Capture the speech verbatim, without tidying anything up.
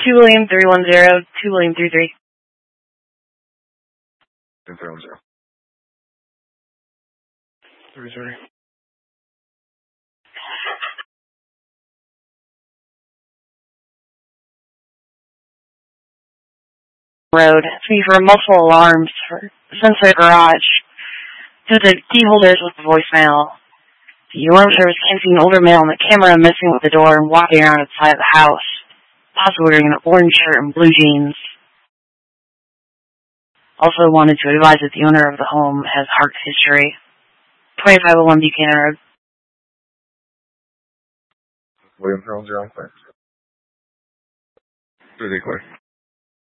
two William three one zero, two William three three. three one zero. three three. Road. It's me for multiple alarms for Sunset Garage. To the key holders with the voicemail. The alarm service can see an older male on the camera messing with the door and walking around outside the house. Possibly wearing an orange shirt and blue jeans. Also wanted to advise that the owner of the home has heart history. twenty-five oh one Buchanan Road. William three one zero, clear. three three clear.